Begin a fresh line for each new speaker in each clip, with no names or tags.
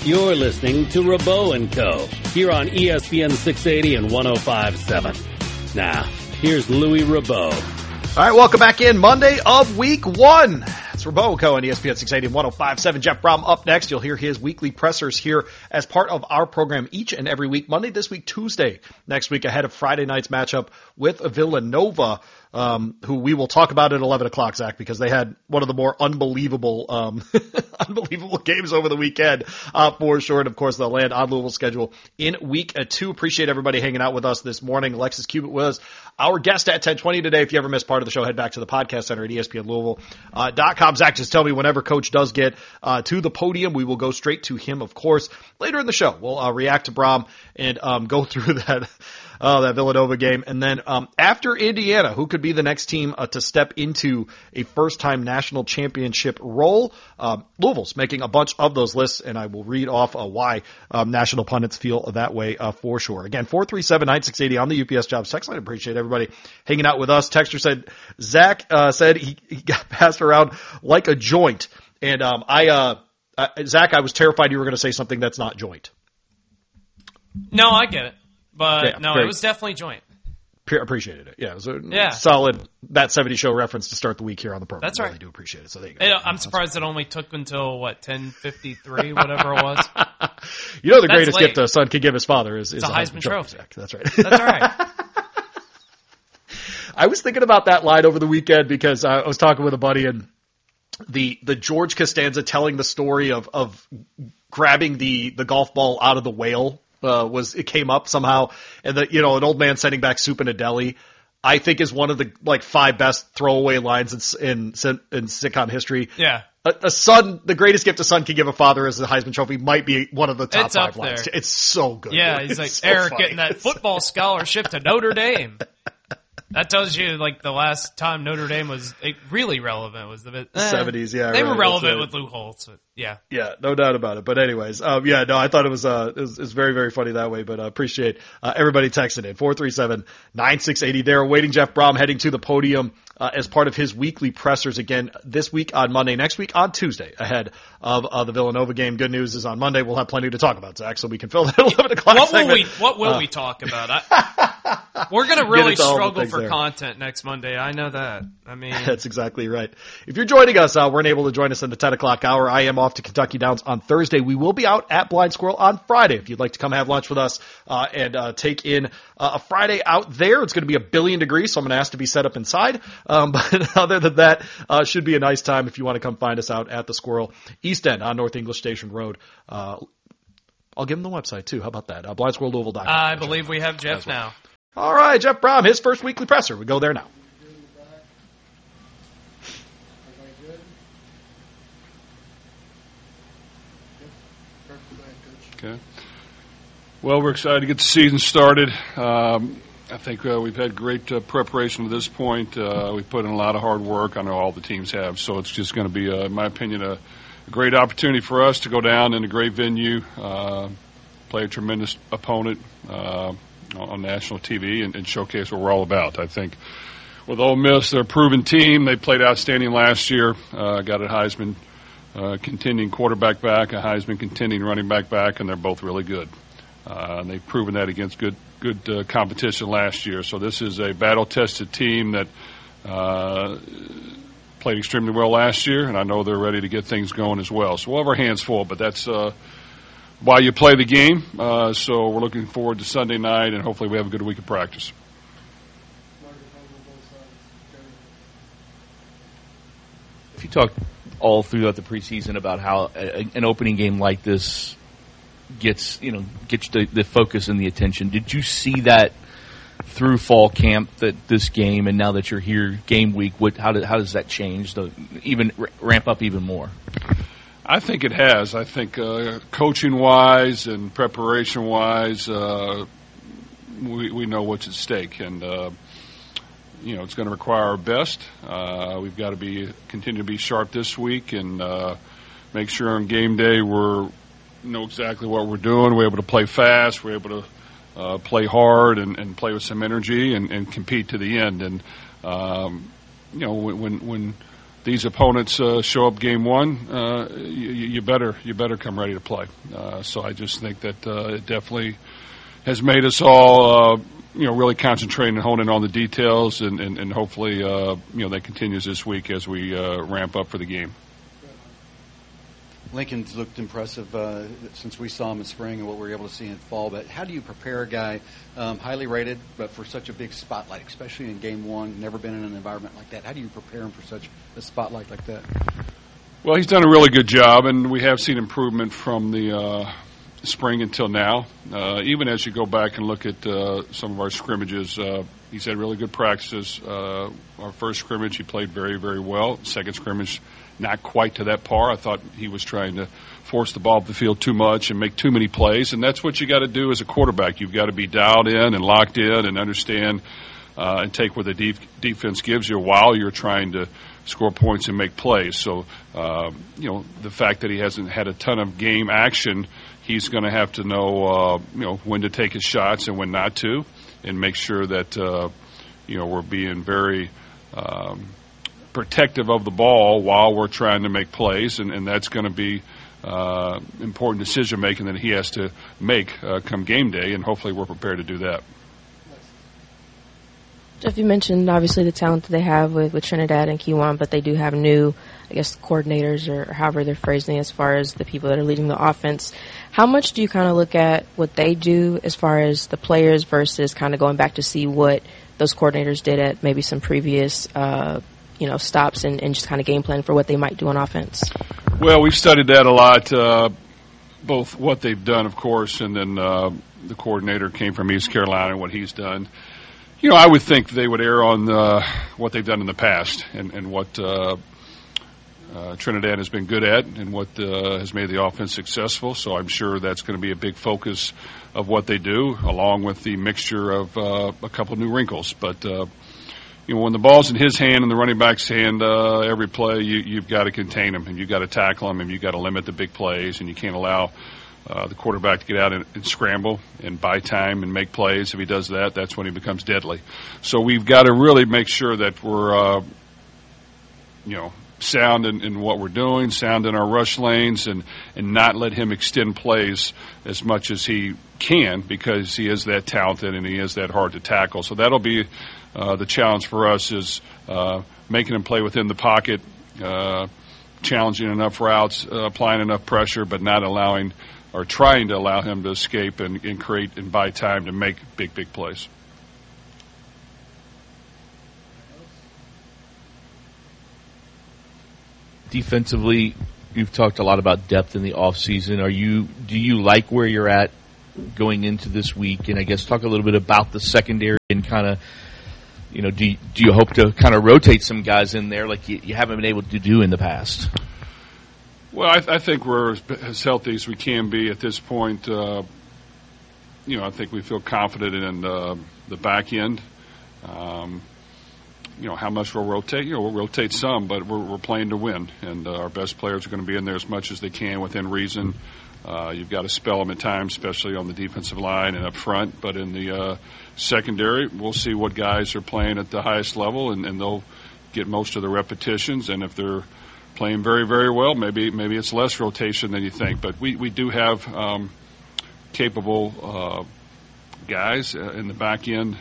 You're listening to Rabo & Co. here on ESPN 680 and 105.7. Now, here's Louis Rabo.
All right, welcome back in. Monday of week one. It's Rabo & Co. on ESPN 680 and 105.7. Jeff Brom up next. You'll hear his weekly pressers here as part of our program each and every week. Monday this week, Tuesday next week, ahead of Friday night's matchup with Villanova, who we will talk about at 11 o'clock, Zach, because they had one of the more unbelievable unbelievable games over the weekend, for sure. And, of course, they'll land on Louisville's schedule in week two. Appreciate everybody hanging out with us this morning. Alexis Cubitt was our guest at 1020 today. If you ever missed part of the show, head back to the podcast center at ESPNLouisville.com. Zach, just tell me whenever Coach does get to the podium, we will go straight to him, of course. Later in the show, we'll react to Brom and go through that Villanova game. And then after Indiana, who could be the next team to step into a first-time national championship role? Louisville's making a bunch of those lists, and I will read off why national pundits feel that way for sure. Again, 437-9680 on the UPS Jobs text line. I appreciate everybody hanging out with us. Texter said, Zach said he got passed around like a joint. And Zach, I was terrified you were going to say something that's not joint.
No, I get it. But
yeah,
no,
great.
It was definitely joint.
Appreciated it. Yeah, it was a solid That 70 Show reference to start the week here on the program.
That's right.
I really do appreciate it. So there you go.
I'm surprised it only took until, 10:53, whatever it was.
You know the greatest gift a son can give his father is
a Heisman Trophy.
Zach. That's right.
That's all right.
I was thinking about that line over the weekend because I was talking with a buddy, and the George Costanza telling the story of grabbing the golf ball out of the whale it came up somehow, and an old man sending back soup in a deli, I think is one of the 5 best throwaway lines in sitcom history.
Yeah.
A son, the greatest gift a son can give a father is the Heisman Trophy, might be one of the top 5 lines.
There.
It's so good.
Yeah,
dude.
he's like,
so
Eric
funny.
getting that football scholarship to Notre Dame. That tells you, the last time Notre Dame was really relevant was the
70s, yeah.
They
right,
were relevant with Lou Holtz, yeah.
Yeah, no doubt about it. But anyways, I thought it was very, very funny that way, but I appreciate everybody texting in. 437-9680 there, awaiting Jeff Brom heading to the podium as part of his weekly pressers again this week on Monday, next week on Tuesday, ahead of the Villanova game. Good news is on Monday we'll have plenty to talk about, Zach, so we can fill that 11 o'clock segment.
What will we talk about? We're going to really struggle for content next Monday. I know that. I mean,
that's exactly right. If you're joining us, we're unable to join us in the 10 o'clock hour. I am off to Kentucky Downs on Thursday. We will be out at Blind Squirrel on Friday. If you'd like to come have lunch with us and take in a Friday out there, it's going to be 1 billion degrees, so I'm going to ask to be set up inside. But other than that, should be a nice time if you want to come find us out at the Squirrel East End on North English Station Road. I'll give them the website too. How about that? BlindsquirrelLouisville.com.
I believe we have Jeff now.
All right, Jeff Brom, his first weekly presser. We go there now.
Okay. Well, we're excited to get the season started. I think we've had great preparation to this point. We've put in a lot of hard work. I know all the teams have, so it's just going to be, in my opinion, a great opportunity for us to go down in a great venue, play a tremendous opponent on national TV and showcase what we're all about. I think with Ole Miss, they're a proven team. They played outstanding last year, got a Heisman contending quarterback back, a Heisman contending running back, and they're both really good. And they've proven that against good competition last year. So this is a battle-tested team that played extremely well last year, and I know they're ready to get things going as well. So we'll have our hands full, but that's why you play the game. So we're looking forward to Sunday night, and hopefully we have a good week of practice.
If you talk all throughout the preseason about how an opening game like this gets the focus and the attention, did you see that through fall camp, that this game, and now that you're here game week, how does that change, even ramp up even more?
I think it has. I think coaching-wise and preparation-wise, we know what's at stake, and it's going to require our best. We've got to continue to be sharp this week and make sure on game day we know exactly what we're doing. We're able to play fast. We're able to play hard and play with some energy and compete to the end. And when these opponents show up game one, you better come ready to play. So I just think that it definitely has made us all really concentrate and hone in on the details, and hopefully that continues this week as we ramp up for the game.
Lincoln's looked impressive since we saw him in spring and what we were able to see in fall. But how do you prepare a guy highly rated, but for such a big spotlight, especially in game one, never been in an environment like that? How do you prepare him for such a spotlight like that?
Well, he's done a really good job, and we have seen improvement from the spring until now. Even as you go back and look at some of our scrimmages, he's had really good practices. Our first scrimmage, he played very, very well. Second scrimmage, not quite to that par. I thought he was trying to force the ball up the field too much and make too many plays, and that's what you got to do as a quarterback. You've got to be dialed in and locked in and understand and take what the defense gives you while you're trying to score points and make plays. So, the fact that he hasn't had a ton of game action, he's going to have to know, when to take his shots and when not to, and make sure that, we're being very protective of the ball while we're trying to make plays, and that's going to be important decision-making that he has to make come game day, and hopefully we're prepared to do that.
Jeff, you mentioned obviously the talent that they have with Trinidad and Kiwan, but they do have new, coordinators or however they're phrasing it as far as the people that are leading the offense. How much do you kind of look at what they do as far as the players versus kind of going back to see what those coordinators did at maybe some previous, stops and just kind of game plan for what they might do on offense?
Well, we've studied that a lot, both what they've done, of course, and then the coordinator came from East Carolina and what he's done. I would think they would err on what they've done in the past and what Trinidad has been good at and what has made the offense successful. So I'm sure that's going to be a big focus of what they do, along with the mixture of a couple new wrinkles. But, when the ball's in his hand and the running back's hand, every play you've got to contain him and you've got to tackle him and you've got to limit the big plays, and you can't allow the quarterback to get out and scramble and buy time and make plays. If he does that, that's when he becomes deadly. So we've got to really make sure that we're, sound in what we're doing, sound in our rush lanes, and not let him extend plays as much as he can, because he is that talented and he is that hard to tackle. So that'll be the challenge for us, is making him play within the pocket, challenging enough routes, applying enough pressure, but not allowing or trying to allow him to escape and create and buy time to make big plays.
Defensively, you've talked a lot about depth in the offseason. Do you like where you're at going into this week? And I guess talk a little bit about the secondary and kind of, do you hope to kind of rotate some guys in there like you haven't been able to do in the past?
Well, I think we're as healthy as we can be at this point. I think we feel confident in the back end. How much we'll rotate? We'll rotate some, but we're playing to win, and our best players are going to be in there as much as they can within reason. You've got to spell them at times, especially on the defensive line and up front. But in the secondary, we'll see what guys are playing at the highest level, and they'll get most of the repetitions. And if they're playing very, very well, maybe it's less rotation than you think. But we do have capable guys in the back end.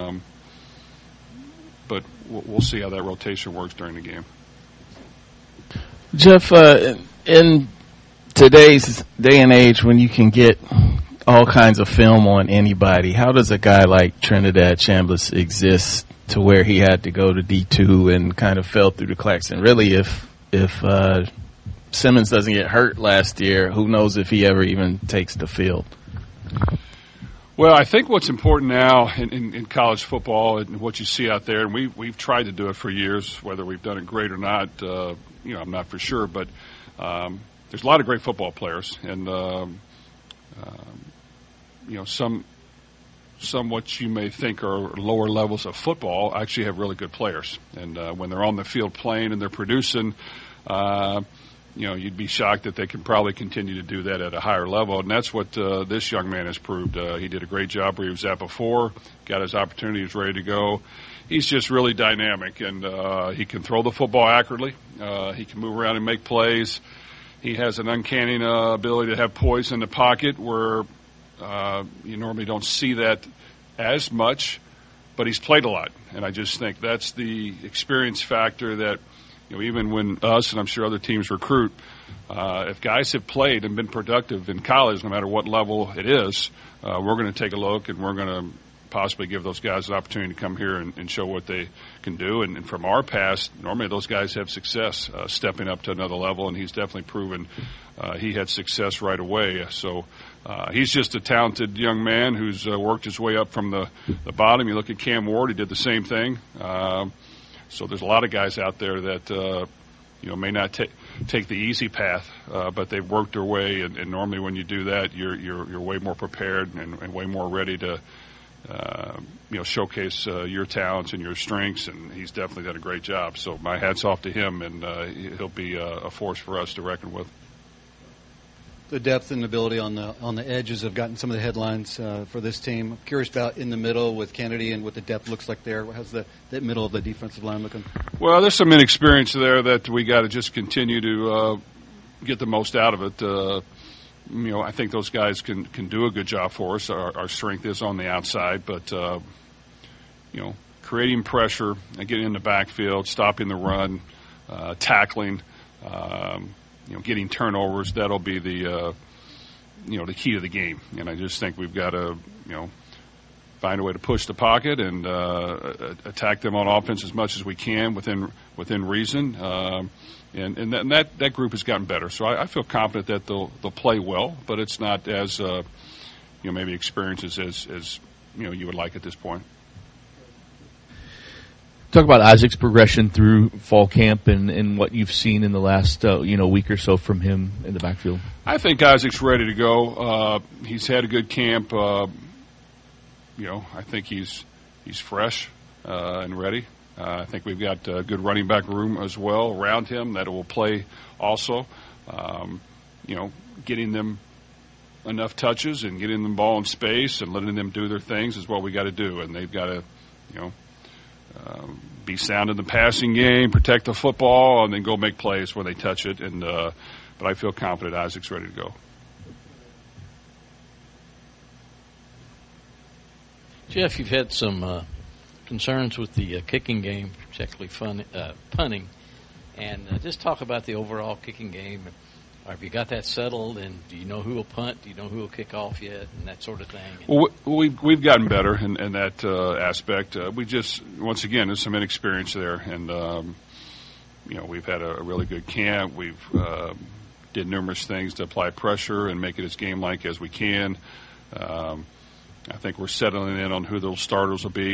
But we'll see how that rotation works during the game.
Jeff, in today's day and age, when you can get all kinds of film on anybody, how does a guy like Trinidad Chambliss exist to where he had to go to D2 and kind of fell through the cracks? And really, if Simmons doesn't get hurt last year, who knows if he ever even takes the field?
Well, I think what's important now in college football and what you see out there, and we've tried to do it for years, whether we've done it great or not, I'm not for sure, but there's a lot of great football players, and some what you may think are lower levels of football actually have really good players, and when they're on the field playing and they're producing, you'd be shocked that they can probably continue to do that at a higher level, and that's what this young man has proved. He did a great job where he was at before, got his opportunity, he's ready to go. He's just really dynamic, and he can throw the football accurately. He can move around and make plays. He has an uncanny ability to have poise in the pocket where you normally don't see that as much, but he's played a lot, and I just think that's the experience factor that even when us and I'm sure other teams recruit, if guys have played and been productive in college, no matter what level it is, we're going to take a look and we're going to possibly give those guys an opportunity to come here and show what they can do. And from our past, normally those guys have success stepping up to another level, and he's definitely proven he had success right away. So he's just a talented young man who's worked his way up from the bottom. You look at Cam Ward, he did the same thing. So there's a lot of guys out there that may not take the easy path, but they've worked their way. And normally, when you do that, you're way more prepared and way more ready to showcase your talents and your strengths. And he's definitely done a great job. So my hat's off to him, and he'll be a force for us to reckon with.
The depth and ability on the edges have gotten some of the headlines for this team. I'm curious about in the middle with Kennedy and what the depth looks like there. How's that middle of the defensive line looking? Well,
there's some inexperience there that we got to just continue to get the most out of it. I think those guys can do a good job for us. Our strength is on the outside, but creating pressure and getting in the backfield, stopping the run, tackling. Getting turnovers, that'll be the key to the game. And I just think we've got to, find a way to push the pocket and attack them on offense as much as we can within reason. And that group has gotten better. So I feel confident that they'll play well, but it's not as maybe experiences as you would like at this point.
Talk about Isaac's progression through fall camp and what you've seen in the last week or so from him in the backfield.
I think Isaac's ready to go. He's had a good camp. I think he's fresh and ready. I think we've got a good running back room as well around him that will play also. Getting them enough touches and getting them ball in space and letting them do their things is what we got to do, and they've got to be sound in the passing game, protect the football, and then go make plays where they touch it. And but I feel confident Isaac's ready to go.
Jeff, you've had some concerns with the kicking game, particularly punting, and just talk about the overall kicking game. Have you got that settled, and do you know who will punt? Do you know who will kick off yet, and that sort of thing?
Well, we've gotten better in that aspect. We just, once again, there's some inexperience there, and we've had a really good camp. We've did numerous things to apply pressure and make it as game-like as we can. I think we're settling in on who those starters will be.